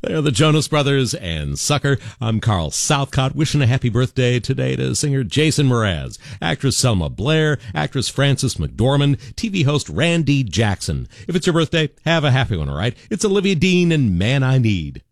They're the Jonas Brothers and Sucker. I'm Carl Southcott, wishing a happy birthday today to singer Jason Mraz, actress Selma Blair, actress Frances McDormand, TV host Randy Jackson. If it's your birthday, have a happy one, all right? It's Olivia Dean and Man I Need.